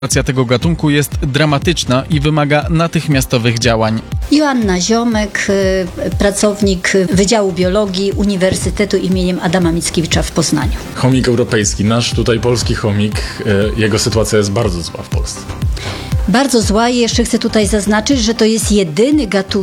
Sytuacja tego gatunku jest dramatyczna i wymaga natychmiastowych działań. Joanna Ziomek, pracownik Wydziału Biologii Uniwersytetu im. Adama Mickiewicza w Poznaniu. Chomik europejski, nasz tutaj polski chomik, jego sytuacja jest bardzo zła w Polsce. Bardzo zła i jeszcze chcę tutaj zaznaczyć, że to jest jedyny gatunek